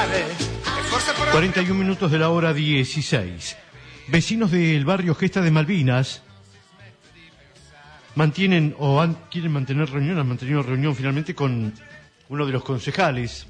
41 minutos de la hora 16. Vecinos del barrio Gesta de Malvinas mantienen quieren mantener reunión, han mantenido reunión finalmente con uno de los concejales,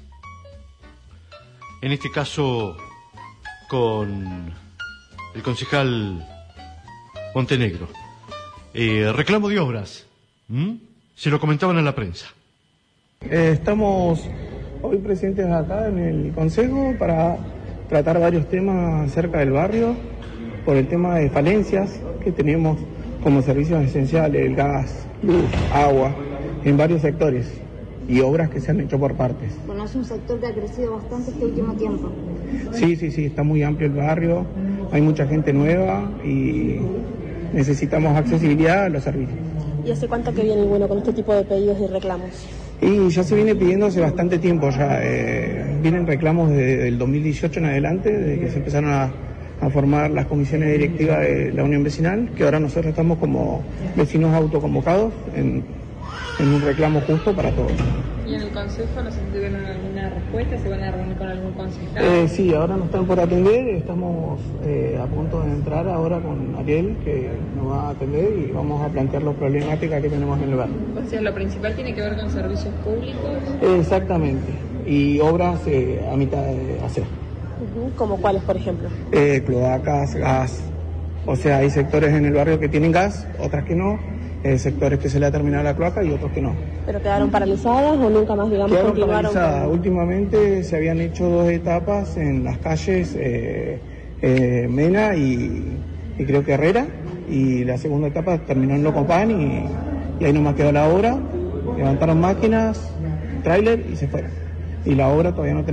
en este caso con el concejal Montenegro. Reclamo de obras, se lo comentaban a la prensa. Estamos hoy presentes acá en el Consejo para tratar varios temas acerca del barrio, por el tema de falencias que tenemos como servicios esenciales, el gas, luz, agua, en varios sectores, y obras que se han hecho por partes. Bueno, es un sector que ha crecido bastante este último tiempo. Sí, está muy amplio el barrio, hay mucha gente nueva y necesitamos accesibilidad a los servicios. ¿Y hace cuánto que viene con este tipo de pedidos y reclamos? Y ya se viene pidiendo hace bastante tiempo ya, vienen reclamos desde el 2018 en adelante, desde que se empezaron a formar las comisiones directivas de la Unión Vecinal, que ahora nosotros estamos como vecinos autoconvocados en un reclamo justo para todos. ¿Y en el Consejo no se tuvieron alguna respuesta? ¿Se van a reunir con algún concejal? Sí, ahora nos están por atender, estamos a punto de entrar ahora con Ariel, que nos va a atender y vamos a plantear las problemáticas que tenemos en el barrio. O sea, lo principal tiene que ver con servicios públicos. Exactamente, y obras a mitad de hacer. ¿Como cuáles, por ejemplo? Cloacas, gas, o sea, hay sectores en el barrio que tienen gas, otras que no. Sectores que se le ha terminado la cloaca y otros que no. ¿Pero quedaron paralizadas o nunca más, continuaron? Últimamente se habían hecho 2 etapas en las calles Mena y creo que Herrera, y la segunda etapa terminó en Locopán y ahí nomás quedó la obra, levantaron máquinas, tráiler y se fueron. Y la obra todavía no tenemos.